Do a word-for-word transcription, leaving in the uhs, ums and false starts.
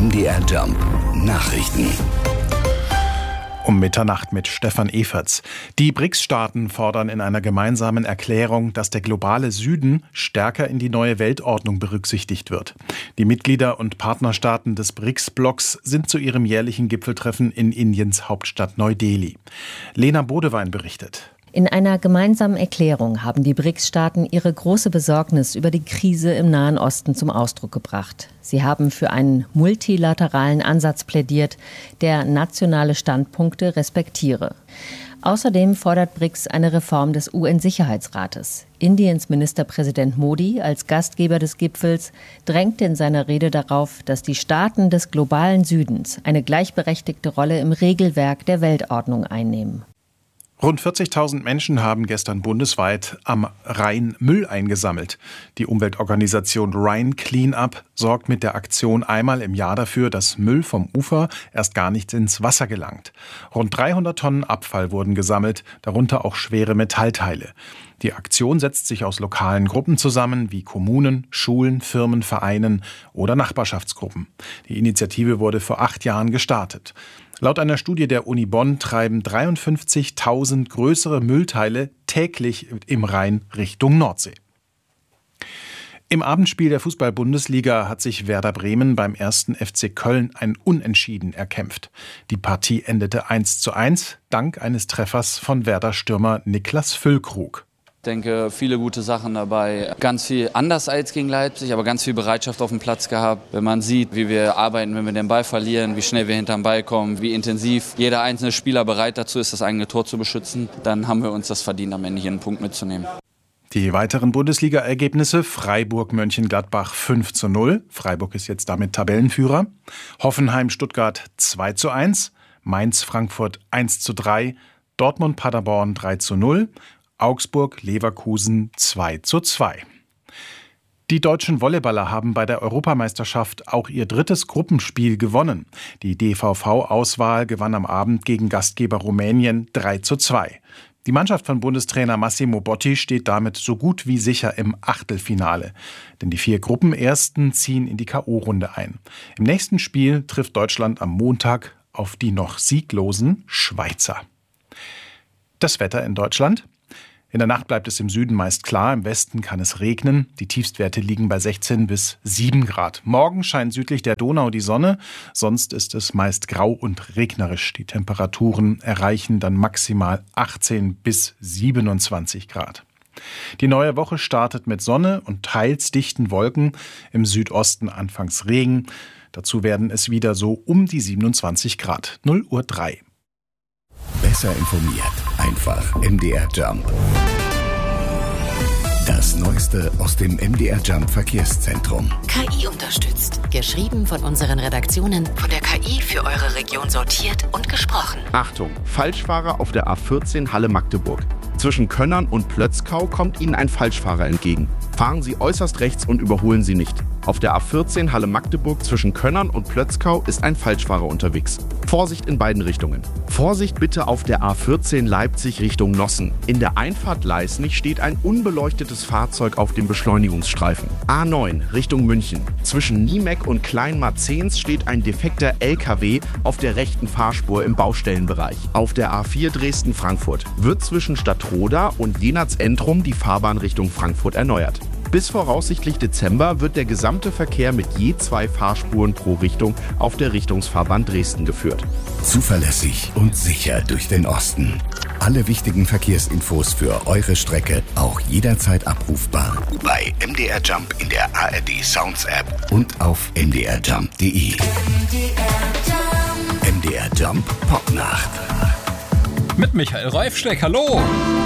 M D R Jump Nachrichten. Um Mitternacht mit Stefan Eferts. Die B R I C S-Staaten fordern in einer gemeinsamen Erklärung, dass der globale Süden stärker in die neue Weltordnung berücksichtigt wird. Die Mitglieder und Partnerstaaten des B R I C S-Blocks sind zu ihrem jährlichen Gipfeltreffen in Indiens Hauptstadt Neu-Delhi. Lena Bodewein berichtet. In einer gemeinsamen Erklärung haben die B R I C S-Staaten ihre große Besorgnis über die Krise im Nahen Osten zum Ausdruck gebracht. Sie haben für einen multilateralen Ansatz plädiert, der nationale Standpunkte respektiere. Außerdem fordert B R I C S eine Reform des U N-Sicherheitsrates. Indiens Ministerpräsident Modi als Gastgeber des Gipfels drängte in seiner Rede darauf, dass die Staaten des globalen Südens eine gleichberechtigte Rolle im Regelwerk der Weltordnung einnehmen. Rund vierzigtausend Menschen haben gestern bundesweit am Rhein Müll eingesammelt. Die Umweltorganisation Rhine Cleanup sorgt mit der Aktion einmal im Jahr dafür, dass Müll vom Ufer erst gar nicht ins Wasser gelangt. Rund dreihundert Tonnen Abfall wurden gesammelt, darunter auch schwere Metallteile. Die Aktion setzt sich aus lokalen Gruppen zusammen, wie Kommunen, Schulen, Firmen, Vereinen oder Nachbarschaftsgruppen. Die Initiative wurde vor acht Jahren gestartet. Laut einer Studie der Uni Bonn treiben dreiundfünfzigtausend größere Müllteile täglich im Rhein Richtung Nordsee. Im Abendspiel der Fußball-Bundesliga hat sich Werder Bremen beim ersten F C Köln ein Unentschieden erkämpft. Die Partie endete eins zu eins, dank eines Treffers von Werder-Stürmer Niklas Füllkrug. Ich denke, viele gute Sachen dabei. Ganz viel anders als gegen Leipzig, aber ganz viel Bereitschaft auf dem Platz gehabt. Wenn man sieht, wie wir arbeiten, wenn wir den Ball verlieren, wie schnell wir hinterm Ball kommen, wie intensiv jeder einzelne Spieler bereit dazu ist, das eigene Tor zu beschützen, dann haben wir uns das verdient, am Ende hier einen Punkt mitzunehmen. Die weiteren Bundesliga-Ergebnisse: Freiburg-Mönchengladbach fünf zu null. Freiburg ist jetzt damit Tabellenführer. Hoffenheim-Stuttgart zwei zu eins. Mainz-Frankfurt eins zu drei. Dortmund-Paderborn drei zu null. Augsburg-Leverkusen zwei zu zwei. Die deutschen Volleyballer haben bei der Europameisterschaft auch ihr drittes Gruppenspiel gewonnen. Die D V V-Auswahl gewann am Abend gegen Gastgeber Rumänien drei zu zwei. Die Mannschaft von Bundestrainer Massimo Botti steht damit so gut wie sicher im Achtelfinale. Denn die vier Gruppenersten ziehen in die K O-Runde ein. Im nächsten Spiel trifft Deutschland am Montag auf die noch sieglosen Schweizer. Das Wetter in Deutschland: In der Nacht bleibt es im Süden meist klar, im Westen kann es regnen. Die Tiefstwerte liegen bei sechzehn bis sieben Grad. Morgen scheint südlich der Donau die Sonne, sonst ist es meist grau und regnerisch. Die Temperaturen erreichen dann maximal achtzehn bis siebenundzwanzig Grad. Die neue Woche startet mit Sonne und teils dichten Wolken, im Südosten anfangs Regen. Dazu werden es wieder so um die siebenundzwanzig Grad. null Uhr drei. Besser informiert, einfach M D R Jump. Das Neueste aus dem M D R Jump Verkehrszentrum. K I unterstützt. Geschrieben von unseren Redaktionen, von der K I für eure Region sortiert und gesprochen. Achtung, Falschfahrer auf der A vierzehn Halle-Magdeburg. Zwischen Könnern und Plötzkau kommt Ihnen ein Falschfahrer entgegen. Fahren Sie äußerst rechts und überholen Sie nicht. Auf der A vierzehn Halle-Magdeburg zwischen Könnern und Plötzkau ist ein Falschfahrer unterwegs. Vorsicht in beiden Richtungen. Vorsicht bitte auf der A vierzehn Leipzig Richtung Nossen. In der Einfahrt Leisnig steht ein unbeleuchtetes Fahrzeug auf dem Beschleunigungsstreifen. A neun Richtung München. Zwischen Niemeck und Kleinmarzens steht ein defekter L K W auf der rechten Fahrspur im Baustellenbereich. Auf der A vier Dresden-Frankfurt wird zwischen Stadtroda und Jenatz-Entrum die Fahrbahn Richtung Frankfurt erneuert. Bis voraussichtlich Dezember wird der gesamte Verkehr mit je zwei Fahrspuren pro Richtung auf der Richtungsfahrbahn Dresden geführt. Zuverlässig und sicher durch den Osten. Alle wichtigen Verkehrsinfos für eure Strecke auch jederzeit abrufbar bei M D R Jump in der A R D Sounds App und auf m d r jump punkt d e. M D R Jump Popnacht. Mit Michael Reifschleck, hallo!